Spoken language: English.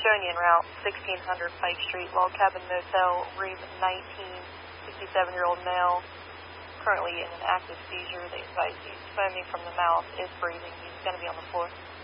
showing you en route, 1600 Pike Street, Log Cabin Motel, room 19, 67-year-old male, currently in an active seizure. They advise he's foaming from the mouth, is breathing. He's going to be on the floor.